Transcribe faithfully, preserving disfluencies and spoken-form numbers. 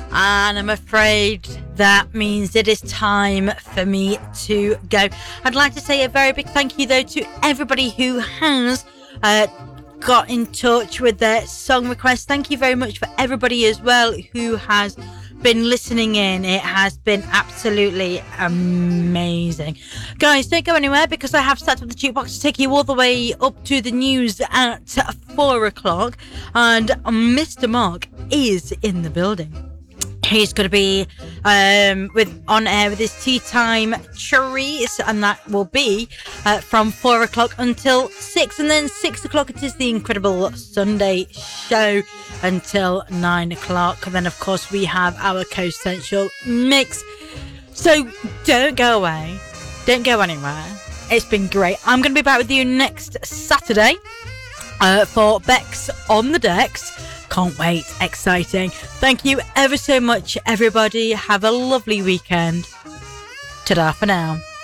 And I'm afraid that means it is time for me to go. I'd like to say a very big thank you, though, to everybody who has uh, got in touch with their song requests. Thank you very much for everybody as well who has been listening in. It has been absolutely amazing. Guys, don't go anywhere, because I have set up the jukebox to take you all the way up to the news at four o'clock. And Mister Mark is in the building. He's going to be um, with on air with his tea time treats, and that will be uh, from four o'clock until six, and then six o'clock it is the Incredible Sunday Show until nine o'clock. And then, of course, we have our Coast Central mix. So don't go away, don't go anywhere. It's been great. I'm going to be back with you next Saturday uh, for Bex on the Decks. Can't wait. Exciting. Thank you ever so much, everybody. Have a lovely weekend. Ta-da for now.